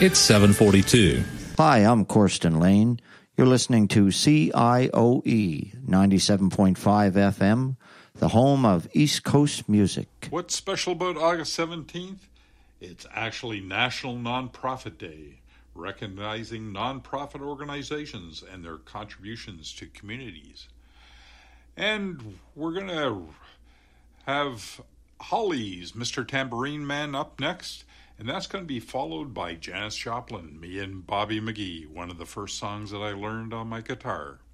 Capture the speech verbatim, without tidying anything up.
It's seven forty-two. Hi, I'm Corsten Lane. You're listening to C I O E ninety-seven point five F M, the home of East Coast music. What's special about August seventeenth? It's actually National Nonprofit Day, recognizing nonprofit organizations and their contributions to communities. And we're going to have Holly's Mister Tambourine Man up next, and that's going to be followed by Janis Joplin, Me and Bobby McGee, one of the first songs that I learned on my guitar.